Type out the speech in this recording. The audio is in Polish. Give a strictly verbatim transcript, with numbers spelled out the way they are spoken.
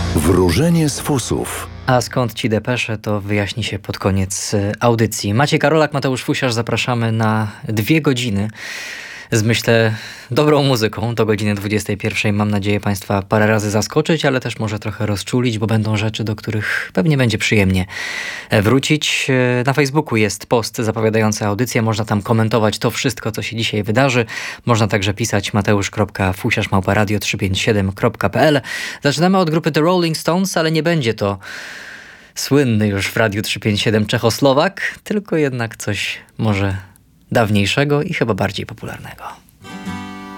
Wróżenie z fusów. A skąd ci depesze, to wyjaśni się pod koniec audycji. Maciej Karolak, Mateusz Fusiarz, zapraszamy na dwie godziny z, myślę, dobrą muzyką do godziny dwudziestej pierwszej. Mam nadzieję Państwa parę razy zaskoczyć, ale też może trochę rozczulić, bo będą rzeczy, do których pewnie będzie przyjemnie wrócić. Na Facebooku jest post zapowiadający audycję. Można tam komentować to wszystko, co się dzisiaj wydarzy. Można także pisać mateusz kropka fusiarz małpa radio trzysta pięćdziesiąt siedem kropka p l. Zaczynamy od grupy The Rolling Stones, ale nie będzie to słynny już w Radiu trzysta pięćdziesiąt siedem Czechosłowak, tylko jednak coś może dawniejszego i chyba bardziej popularnego.